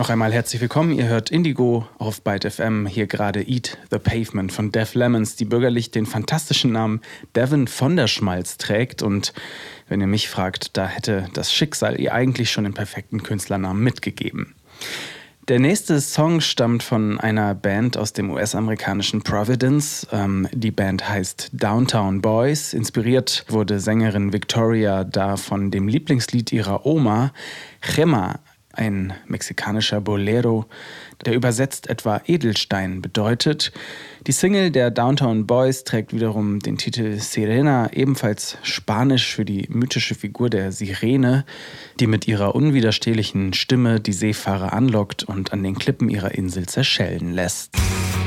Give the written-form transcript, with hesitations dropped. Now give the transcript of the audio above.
Noch einmal herzlich willkommen. Ihr hört Indigo auf Byte FM. Hier gerade Eat the Pavement von Def Lemons, die bürgerlich den fantastischen Namen Devin von der Schmalz trägt. Und wenn ihr mich fragt, da hätte das Schicksal ihr eigentlich schon den perfekten Künstlernamen mitgegeben. Der nächste Song stammt von einer Band aus dem US-amerikanischen Providence. Die Band heißt Downtown Boys. Inspiriert wurde Sängerin Victoria da von dem Lieblingslied ihrer Oma, Chema, ein mexikanischer Bolero, der übersetzt etwa Edelstein bedeutet. Die Single der Downtown Boys trägt wiederum den Titel Sirena, ebenfalls spanisch für die mythische Figur der Sirene, die mit ihrer unwiderstehlichen Stimme die Seefahrer anlockt und an den Klippen ihrer Insel zerschellen lässt.